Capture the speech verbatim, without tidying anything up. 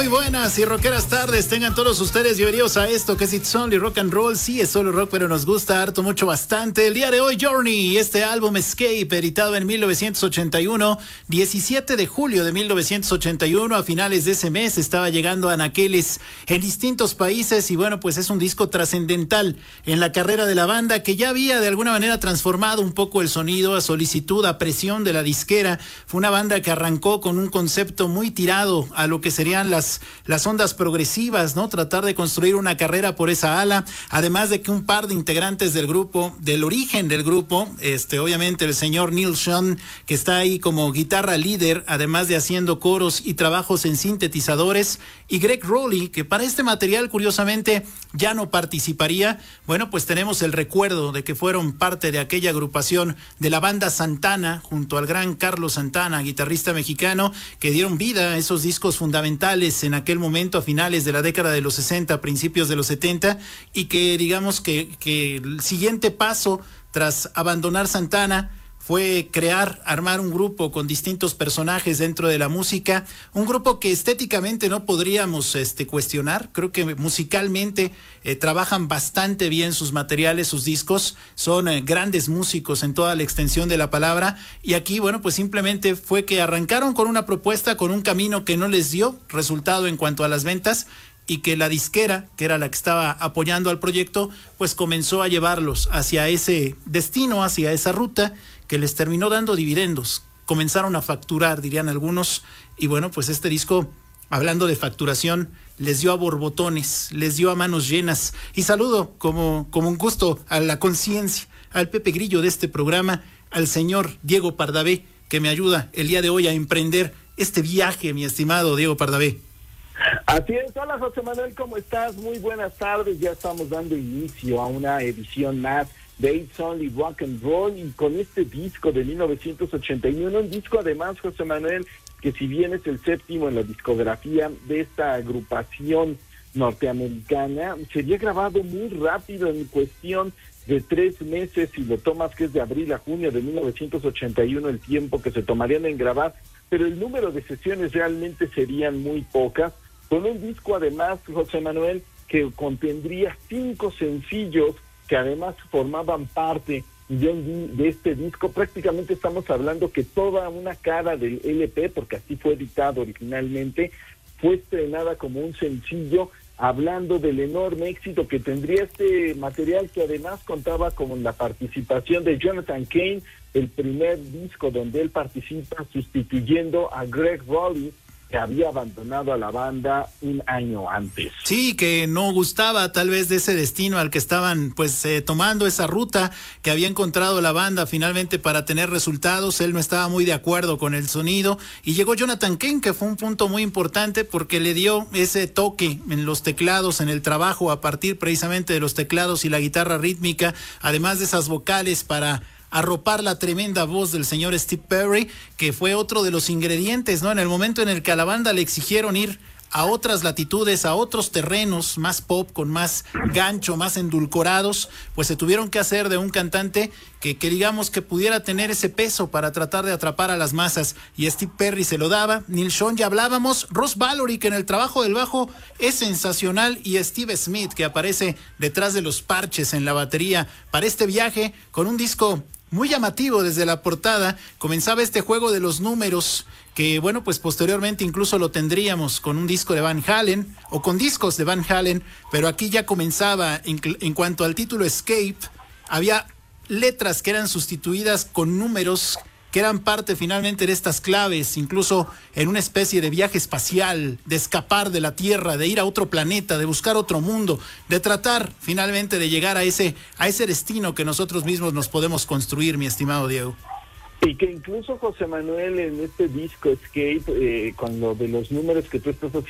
Muy buenas y rockeras tardes, tengan todos ustedes bienvenidos a esto que es It's Only Rock and Roll. Sí, es solo rock, pero nos gusta harto, mucho, bastante. El día de hoy, Journey, este álbum Escape, editado en mil novecientos ochenta y uno, diecisiete de julio de mil novecientos ochenta y uno, a finales de ese mes, estaba llegando a anaqueles en distintos países y bueno, pues es un disco trascendental en la carrera de la banda que ya había de alguna manera transformado un poco el sonido a solicitud, a presión de la disquera. Fue una banda que arrancó con un concepto muy tirado a lo que serían las las ondas progresivas, ¿no? Tratar de construir una carrera por esa ala, además de que un par de integrantes del grupo, del origen del grupo, este, obviamente el señor Neil Schon, que está ahí como guitarra líder, además de haciendo coros y trabajos en sintetizadores, y Greg Rowley, que para este material, curiosamente, ya no participaría. Bueno, pues tenemos el recuerdo de que fueron parte de aquella agrupación de la banda Santana, junto al gran Carlos Santana, guitarrista mexicano, que dieron vida a esos discos fundamentales en aquel momento a finales de la década de los sesenta, principios de los setenta, y que digamos que, que el siguiente paso tras abandonar Santana fue crear, armar un grupo con distintos personajes dentro de la música, un grupo que estéticamente no podríamos este, cuestionar. Creo que musicalmente eh, trabajan bastante bien sus materiales, sus discos, son eh, grandes músicos en toda la extensión de la palabra, y aquí, bueno, pues simplemente fue que arrancaron con una propuesta, con un camino que no les dio resultado en cuanto a las ventas, y que la disquera, que era la que estaba apoyando al proyecto, pues comenzó a llevarlos hacia ese destino, hacia esa ruta, que les terminó dando dividendos. Comenzaron a facturar, dirían algunos, y bueno, pues este disco, hablando de facturación, les dio a borbotones, les dio a manos llenas. Y saludo como, como un gusto a la conciencia, al Pepe Grillo de este programa, al señor Diego Pardavé, que me ayuda el día de hoy a emprender este viaje, mi estimado Diego Pardavé. Así es, hola José Manuel, ¿cómo estás? Muy buenas tardes, ya estamos dando inicio a una edición más de It's Only Rock and Roll, y con este disco de mil novecientos ochenta y uno, un disco además, José Manuel, que si bien es el séptimo en la discografía de esta agrupación norteamericana, sería grabado muy rápido, en cuestión de tres meses, si lo tomas que es de abril a junio de mil novecientos ochenta y uno el tiempo que se tomarían en grabar, pero el número de sesiones realmente serían muy pocas, con un disco además, José Manuel, que contendría cinco sencillos que además formaban parte de, de este disco. Prácticamente estamos hablando que toda una cara del L P, porque así fue editado originalmente, fue estrenada como un sencillo, hablando del enorme éxito que tendría este material, que además contaba con la participación de Jonathan Cain, el primer disco donde él participa sustituyendo a Greg Rowley, que había abandonado a la banda un año antes. Sí, que no gustaba tal vez de ese destino al que estaban pues eh, tomando, esa ruta que había encontrado la banda finalmente para tener resultados. Él no estaba muy de acuerdo con el sonido, y llegó Jonathan Cain, que fue un punto muy importante porque le dio ese toque en los teclados, en el trabajo a partir precisamente de los teclados y la guitarra rítmica, además de esas vocales para arropar la tremenda voz del señor Steve Perry, que fue otro de los ingredientes, ¿no? En el momento en el que a la banda le exigieron ir a otras latitudes, a otros terrenos más pop, con más gancho, más endulcorados, pues se tuvieron que hacer de un cantante que, que digamos que pudiera tener ese peso para tratar de atrapar a las masas, y Steve Perry se lo daba. Neil Schon, ya hablábamos, Ross Valory, que en el trabajo del bajo es sensacional, y Steve Smith, que aparece detrás de los parches en la batería para este viaje, con un disco muy llamativo desde la portada. Comenzaba este juego de los números, que bueno, pues posteriormente incluso lo tendríamos con un disco de Van Halen, o con discos de Van Halen, pero aquí ya comenzaba, en, en cuanto al título Escape, había letras que eran sustituidas con números que eran parte finalmente de estas claves, incluso en una especie de viaje espacial, de escapar de la Tierra, de ir a otro planeta, de buscar otro mundo, de tratar finalmente de llegar a ese, a ese destino que nosotros mismos nos podemos construir, mi estimado Diego. Y que incluso, José Manuel, en este disco Escape, eh, con lo de los números que tú estás